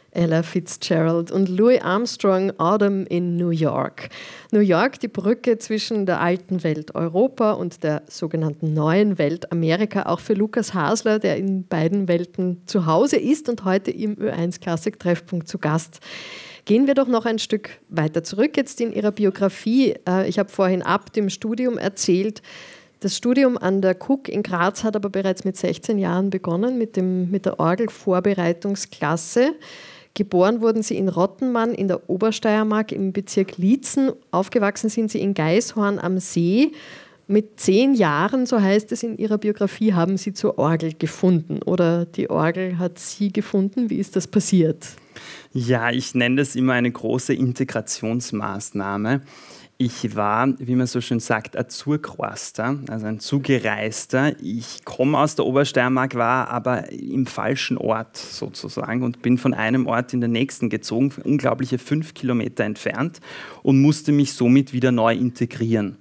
Ella Fitzgerald und Louis Armstrong, Autumn in New York. New York, die Brücke zwischen der alten Welt Europa und der sogenannten neuen Welt Amerika, auch für Lukas Hasler, der in beiden Welten zu Hause ist und heute im Ö1 Klassik-Treffpunkt zu Gast. Gehen wir doch noch ein Stück weiter zurück jetzt in Ihrer Biografie. Ich habe vorhin ab dem Studium erzählt, das Studium an der KUK in Graz hat aber bereits mit 16 Jahren begonnen, mit der Orgelvorbereitungsklasse. Geboren wurden Sie in Rottenmann in der Obersteiermark im Bezirk Liezen. Aufgewachsen sind Sie in Gaishorn am See. Mit 10 Jahren, so heißt es in Ihrer Biografie, haben Sie zur Orgel gefunden. Oder die Orgel hat Sie gefunden. Wie ist das passiert? Ja, ich nenne das immer eine große Integrationsmaßnahme. Ich war, wie man so schön sagt, ein Zugreisender, also ein Zugereister. Ich komme aus der Obersteiermark, war aber im falschen Ort sozusagen und bin von einem Ort in den nächsten gezogen, unglaubliche 5 Kilometer entfernt und musste mich somit wieder neu integrieren.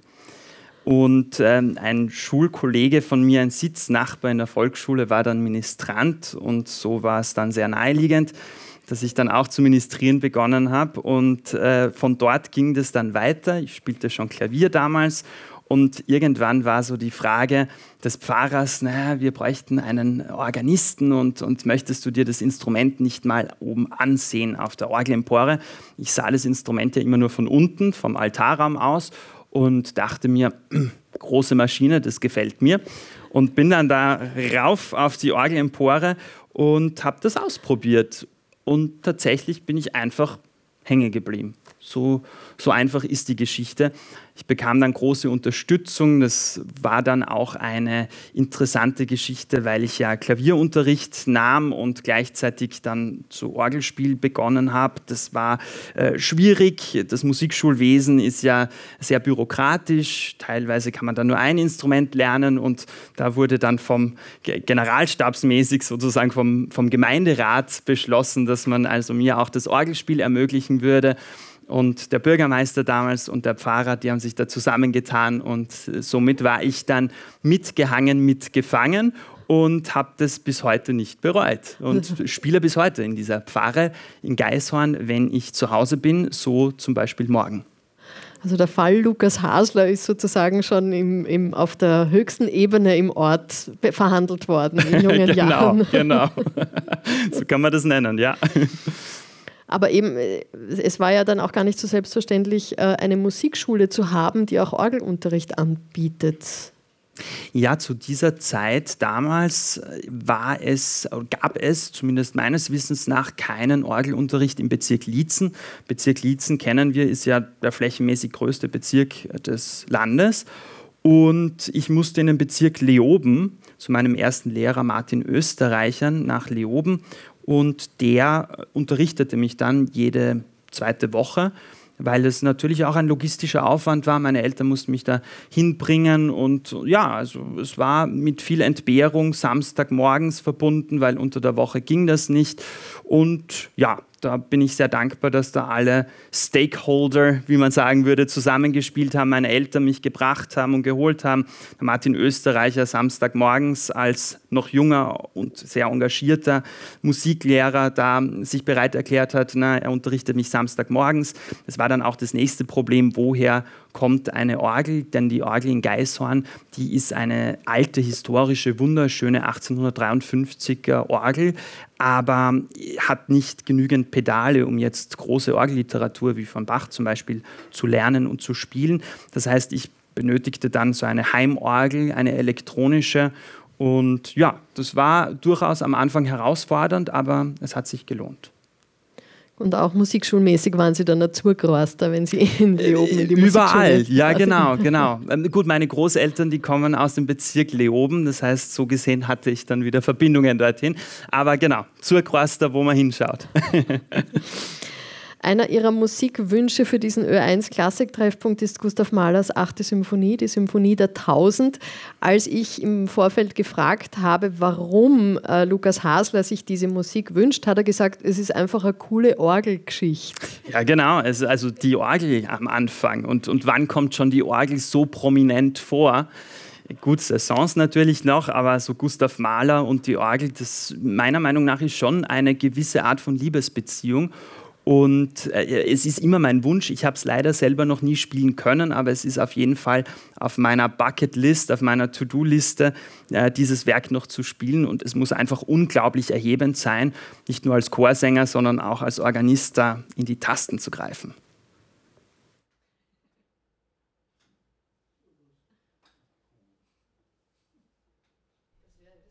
Und ein Schulkollege von mir, ein Sitznachbar in der Volksschule, war dann Ministrant und so war es dann sehr naheliegend, dass ich dann auch zu ministrieren begonnen habe und von dort ging das dann weiter. Ich spielte schon Klavier damals und irgendwann war so die Frage des Pfarrers, naja, wir bräuchten einen Organisten und möchtest du dir das Instrument nicht mal oben ansehen auf der Orgelempore? Ich sah das Instrument ja immer nur von unten, vom Altarraum aus und dachte mir, große Maschine, das gefällt mir und bin dann da rauf auf die Orgelempore und habe das ausprobiert. Und tatsächlich bin ich einfach hängen geblieben. So einfach ist die Geschichte. Ich bekam dann große Unterstützung. Das war dann auch eine interessante Geschichte, weil ich ja Klavierunterricht nahm und gleichzeitig dann zu Orgelspiel begonnen habe. Das war schwierig. Das Musikschulwesen ist ja sehr bürokratisch. Teilweise kann man da nur ein Instrument lernen und da wurde dann vom generalstabsmäßig sozusagen vom Gemeinderat beschlossen, dass man also mir auch das Orgelspiel ermöglichen würde. Und der Bürgermeister damals und der Pfarrer, die haben sich da zusammengetan und somit war ich dann mitgehangen, mitgefangen und habe das bis heute nicht bereut und spiele bis heute in dieser Pfarre in Gaishorn, wenn ich zu Hause bin, so zum Beispiel morgen. Also der Fall Lukas Hasler ist sozusagen schon auf der höchsten Ebene im Ort verhandelt worden in jungen Jahren. Genau, so kann man das nennen, ja. Aber eben, es war ja dann auch gar nicht so selbstverständlich, eine Musikschule zu haben, die auch Orgelunterricht anbietet. Ja, zu dieser Zeit damals gab es zumindest meines Wissens nach keinen Orgelunterricht im Bezirk Liezen. Bezirk Liezen kennen wir, ist ja der flächenmäßig größte Bezirk des Landes. Und ich musste in den Bezirk Leoben zu meinem ersten Lehrer Martin Österreicher nach Leoben. Und der unterrichtete mich dann jede zweite Woche, weil es natürlich auch ein logistischer Aufwand war. Meine Eltern mussten mich da hinbringen und ja, also es war mit viel Entbehrung Samstagmorgens verbunden, weil unter der Woche ging das nicht. Und ja, da bin ich sehr dankbar, dass da alle Stakeholder, wie man sagen würde, zusammengespielt haben, meine Eltern mich gebracht haben und geholt haben. Der Martin Österreicher Samstagmorgens als noch junger und sehr engagierter Musiklehrer da sich bereit erklärt hat, er unterrichtet mich Samstagmorgens. Das war dann auch das nächste Problem, woher kommt eine Orgel, denn die Orgel in Gaishorn, die ist eine alte, historische, wunderschöne 1853er Orgel, aber hat nicht genügend Pedale, um jetzt große Orgelliteratur wie von Bach zum Beispiel zu lernen und zu spielen. Das heißt, ich benötigte dann so eine Heimorgel, eine elektronische und ja, das war durchaus am Anfang herausfordernd, aber es hat sich gelohnt. Und auch musikschulmäßig waren Sie dann ein Zurgroaster, wenn Sie in Leoben in die Überall, Musikschule ja genau. Gut, meine Großeltern, die kommen aus dem Bezirk Leoben, das heißt, so gesehen hatte ich dann wieder Verbindungen dorthin. Aber genau, Zurgroaster, wo man hinschaut. Einer Ihrer Musikwünsche für diesen Ö1 Klassik-Treffpunkt ist Gustav Mahlers 8. Symphonie, die Symphonie der 1000. Als ich im Vorfeld gefragt habe, warum Lukas Hasler sich diese Musik wünscht, hat er gesagt, es ist einfach eine coole Orgelgeschichte. Ja, genau, also die Orgel am Anfang und wann kommt schon die Orgel so prominent vor? Gut, Saisons natürlich noch, aber so Gustav Mahler und die Orgel, das meiner Meinung nach ist schon eine gewisse Art von Liebesbeziehung. Und es ist immer mein Wunsch, ich habe es leider selber noch nie spielen können, aber es ist auf jeden Fall auf meiner Bucketlist, auf meiner To-Do-Liste, dieses Werk noch zu spielen. Und es muss einfach unglaublich erhebend sein, nicht nur als Chorsänger, sondern auch als Organist da in die Tasten zu greifen.